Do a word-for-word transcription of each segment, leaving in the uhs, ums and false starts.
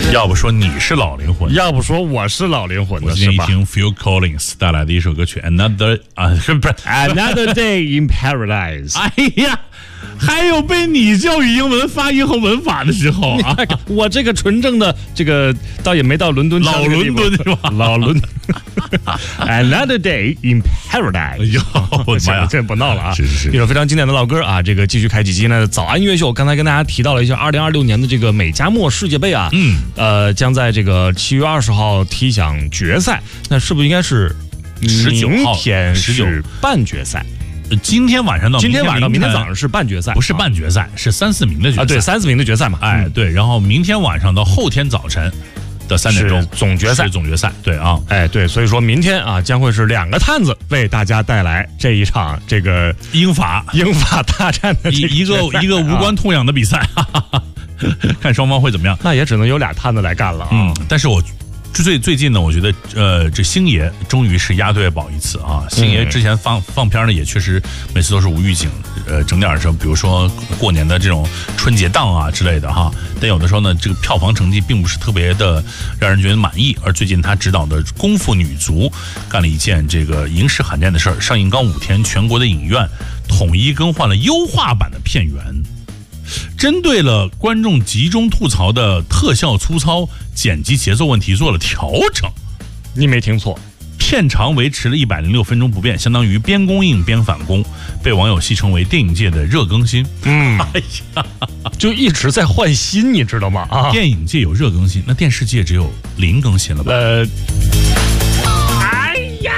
要不说你是老灵魂， 要不说我是老灵魂的， 我今天一听 Phil Collins 带来的一首歌曲 Another 啊，是不是 Another Day in Paradise？ 哎呀，还有被你教育英文发音和文法的时候啊！ 我这个纯正的这个倒也没到伦敦老伦敦是吧？ 老伦Another Day in Paradise。 哎呦，我的妈呀！ 这不闹了啊！ 是是是， 一首非常经典的老歌啊！这个继续开启今天的早安音乐秀。刚才跟大家提到了一下，二零二六年的这个美加墨世界杯啊， 嗯， 呃，将在这个七月二十号踢响决赛。那是不是应该是十九号？ 明天是半决赛。 今天晚上到今天晚上到明天早上是半决赛， 不是半决赛，是三四名的决赛啊，对，三四名的决赛嘛。 哎，对，然后明天晚上到后天早晨的三点钟总决赛， 总决赛，对啊， 哎，对，所以说明天啊将会是两个探子为大家带来这一场这个英法英法大战的一一个一个无关痛痒的比赛，哈哈哈，看双方会怎么样。 那也只能有俩探子来干了啊。 嗯，但是我。最最近呢，我觉得呃，这星爷终于是押对宝一次啊！星爷之前放放片呢，也确实每次都是无预警，呃，整点什么，比如说过年的这种春节档啊之类的哈。但有的时候呢，这个票房成绩并不是特别的让人觉得满意。而最近他执导的《功夫女足》干了一件这个影史罕见的事儿，上映刚五天，全国的影院统一更换了优化版的片源。针对了观众集中吐槽的特效粗糙、剪辑节奏问题做了调整。 你没听错， 片长维持了一百零六分钟不变，相当于边公映边返工，被网友戏称为电影界的热更新。 嗯， 哎呀， 就一直在换新，你知道吗？啊， 电影界有热更新，那电视界只有零更新了吧？ 呃， 哎呀，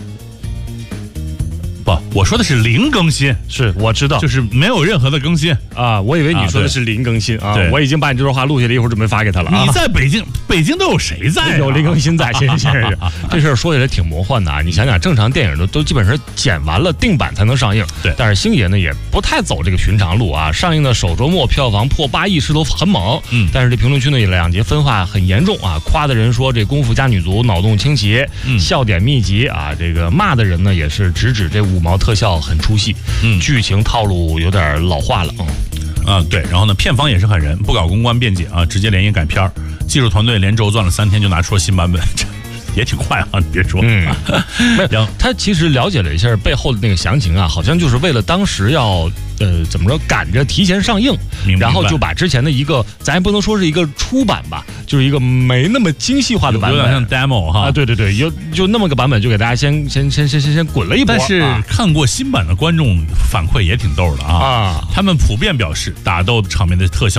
不，我说的是零更新， 是我知道， 就是没有任何的更新啊。我以为你说的是零更新啊， 对， 我已经把你这段话录下来，一会儿准备发给他了。 你在北京，北京都有谁在、啊？ 有零更新在，行行行，这事儿说起来挺魔幻的啊。你想想，正常电影都都基本上剪完了定版才能上映， 对。 但是星爷呢也不太走这个寻常路啊。上映的首周末票房破八亿，势头很猛。 嗯， 但是这评论区呢也两极分化很严重啊。夸的人说这功夫加女足脑洞清奇， 嗯、 笑点密集啊。这个骂的人呢也是直指这五毛特效很出戏， 嗯， 剧情套路有点老化了啊。 啊，对，然后呢，片方也是狠人，不搞公关辩解啊，直接连夜改片儿。技术团队连轴转了三天，就拿出了新版本，也挺快啊，你别说。 嗯，他其实了解了一下背后的那个详情啊，好像就是为了当时要呃怎么说赶着提前上映，然后就把之前的一个咱也不能说是一个初版吧，就是一个没那么精细化的版本， 有点像 demo 哈。 啊，对对对，有就那么个版本，就给大家先先先先先先滚了一波。 但是看过新版的观众反馈也挺逗的啊， 啊， 他们普遍表示打斗场面的特效